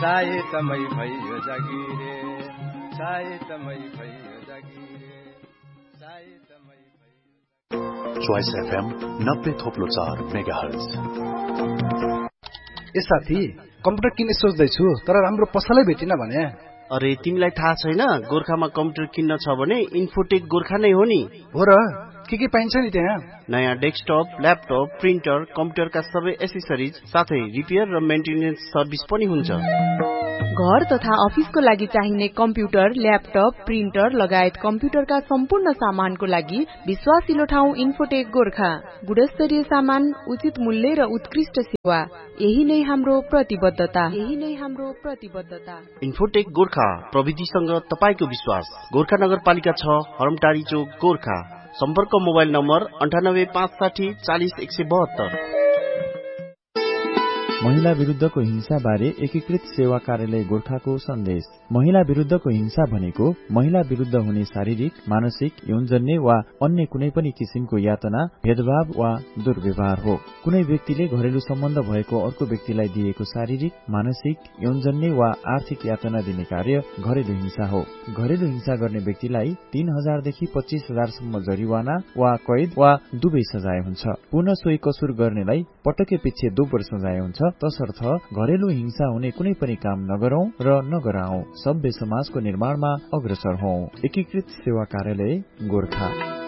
सायतमै भयो जागिरे सायतमै भयो जागिरे सायतमै भयो चॉइस FM 90.4 मेगाहर्ज। ए साथी, कम्प्युटर किन्ने सोच्दैछु तर राम्रो पसलै भेटिन भने। अरे तिमीलाई थाहा छैन, गोर्खामा कम्प्युटर किन्न छ भने इन्फोटेक गोर्खा नै हो नि। हो र, के पाइन्छ नि त्यहाँ? नयाँ डेस्कटप, ल्यापटप, प्रिन्टर, कम्प्युटरका सबै एसेसरिज साथै रिपेयर र मेन्टेनेन्स सर्भिस पनि हुन्छ। घर तथा अफिसको लागि चाहिने कम्प्युटर, ल्यापटप, प्रिन्टर लगायत कम्प्युटरका सम्पूर्ण सामानको लागि विश्वासिलो ठाउँ इन्फोटेक गोर्खा। गुणस्तरीय सामान, उचित मूल्य र उत्कृष्ट सेवा, यही नै हाम्रो प्रतिबद्धता। इन्फोटेक गोर्खा, प्रविधिसँग तपाईको विश्वास। गोर्खा नगरपालिका 6, हरमटारी चोक, गोर्खा। सम्पर्क मोबाइल नम्बर 9856 40 172। महिला विरुद्धको हिंसा बारे एकीकृत सेवा कार्यालय गोर्खाको सन्देश। महिला विरुद्धको हिंसा भनेको महिला विरुद्ध हुने शारीरिक, मानसिक, यौनजन्य वा अन्य कुनै पनि किसिमको यातना, भेदभाव वा दुर्व्यवहार हो। कुनै व्यक्तिले घरेलु सम्बन्ध भएको अर्को व्यक्तिलाई दिएको शारीरिक, मानसिक, यौनजन्य वा आर्थिक यातना दिने कार्य घरेलु हिंसा हो। घरेलु हिंसा गर्ने व्यक्तिलाई 3000 देखि 25000 सम्म जरिवाना वा कैद वा दुवै सजाय हुन्छ। पुनः सोही कसुर गर्नेलाई पटके पछि 2 वर्ष सजाय हुन्छ। तसर्थ घरेलु हिंसा हुने कुनै पनि काम नगरौं र नगराउँ। सभ्य समाजको निर्माणमा अग्रसर हौं। एकीकृत सेवा कार्यालय गोर्खा।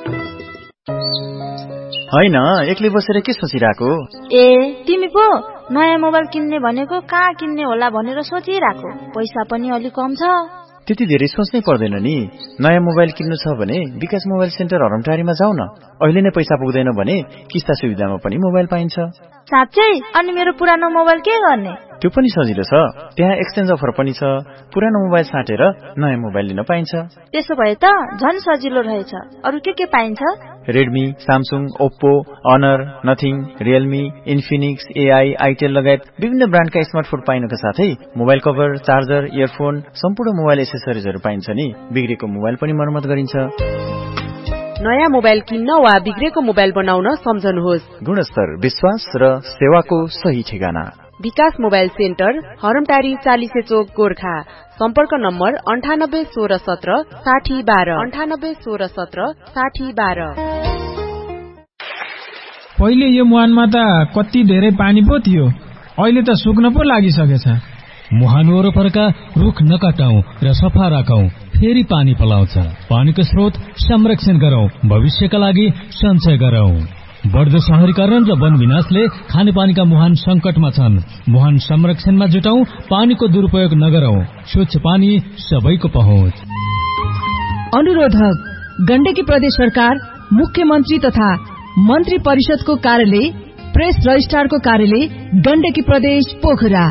हैन, एक्लै बसेर के सोचिराको? ए, तिमी पो नयाँ मोबाइल किन्ने भनेको कहाँ किन्ने होला भनेर सोचिराको। पैसा पनि अलि कम छ। त्यति धेरै सोच्नै पर्दैन नि। नयाँ मोबाइल किन्नु छ भने विकास मोबाइल सेन्टर हरमटारीमा जाऊ न। अहिले नै पैसा पुग्दैन भने किस्ता सुविधामा पनि मोबाइल पाइन्छ। साँच्चै? अनि मेरो पुरानो मोबाइल के गर्ने? त्यो पनि सजिलो छ। त्यहाँ एक्सचेन्ज अफर पनि छ। पुरानो मोबाइल साटेर नयाँ मोबाइल लिन पाइन्छ। त्यसो भए त झन् सजिलो रहेछ। अरु के पाइन्छ? Redmi, Samsung, Oppo, honour, nothing, Realme, Infinix, AI, Itel लगायत विभिन्न ब्रान्डका स्मार्टफोन पाइनुका साथै मोबाइल कभर, चार्जर, इयरफोन, सम्पूर्ण मोबाइल एसेसरिजहरू पाइन्छ नि। बिग्रेको मोबाइल पनि मर्मत गरिन्छ। नयाँ मोबाइल किन्न वा बिग्रेको मोबाइल बनाउन सम्झनुहोस्। गुणस्तर, विश्वास र सेवाको सही ठेगाना विकास मोबाइल सेन्टर, हरमटारी 40 चोक, गोर्खा। सम्पर्क नम्बर 981617 6012 981617 6012। पहिले यो मुहानमा त कति धेरै पानी पो थियो, अहिले त सुक्न पो लागिसकेछ। मुहान वरपरका रुख नकाटौं र सफा राखौं, फेरि पानी पलाउँछ। पानीको स्रोत संरक्षण गरौं, भविष्यका लागि सञ्चय गरौं। बढ्दो शहरीकरण र वन विनाशले खानेपानीका मुहान संकटमा छन्। मुहान संरक्षणमा जुटौं, पानीको दुरुपयोग नगरौं। स्वच्छ पानी सबैको पहुँच। अनुरोधक गण्डकी प्रदेश सरकार, मुख्यमन्त्री तथा मन्त्री परिषदको कार्यालय, प्रेस रजिस्ट्रारको कार्यालय, गण्डकी प्रदेश, पोखरा।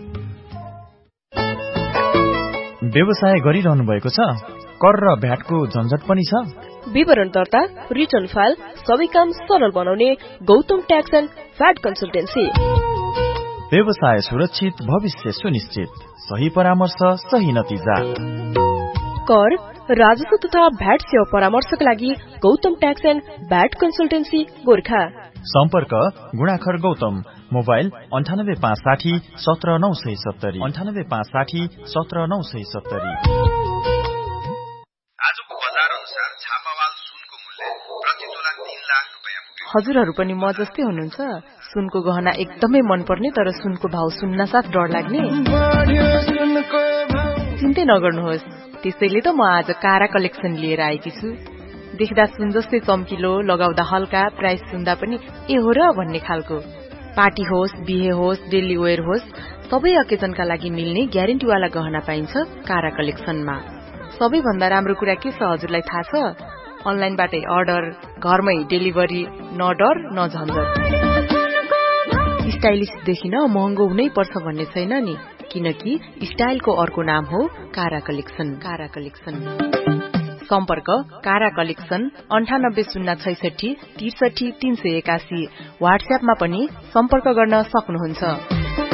व्यवसाय गरिरहनु भएको छ? कर र भ्याटको झन्झट पनि छ? विवरण दर्ता, रिटर्न फाइल, सबै काम सरल बनाउने Gautam tax and VAT consultancy. व्यवसाय सुरक्षित, भविष्य सुनिश्चित। सही परामर्श, सही नतिजा। कर, राजस्व तथा भ्याट सेवा परामर्शका लागि Gautam tax and VAT consultancy, Gorkha. सम्पर्क गुणाखर गौतम, मोबाइल 9856 17970 9856 17970। आजको बजार अनुसार छापावाल सुनको मूल्य प्रति तोला 3 लाख रुपैयाँ पुग्यो। हजुरहरू पनि म जस्तै हुनुहुन्छ? सुनको गहना एकदमै मनपर्ने तर सुनको भाव सुन्नसाथ डर लाग्ने? चिन्तै नगर्नुहोस्। त्यसैले त म आज कारा कलेक्सन लिएर आएकी छु। देख्दा सुन जस्तै चम्किलो, लगाउँदा हल्का, प्राइस सुन्दा पनि ए हो र भन्ने खालको। पार्टी होस्, बिहे होस्, डेली वेयर होस्, सबै अकेजनका लागि मिल्ने ग्यारेन्टीवाला गहना पाइन्छ कारा कलेक्सनमा। सबैभन्दा राम्रो कुरा के छ हजुरलाई थाहा छ? अनलाइनबाटै अर्डर, घरमै डेलिभरी, न डर न झन्झट। स्टाइलिश देखिन महँगो हुनै पर्छ भन्ने छैन नि, किनकि स्टाइलको अर्को नाम हो कारा कलेक्सन। कारा कलेक्सन। सम्पर्क कारा कलेक्सन 980663 381। व्हाट्सएपमा पनि सम्पर्क गर्न सक्नुहुन्छ।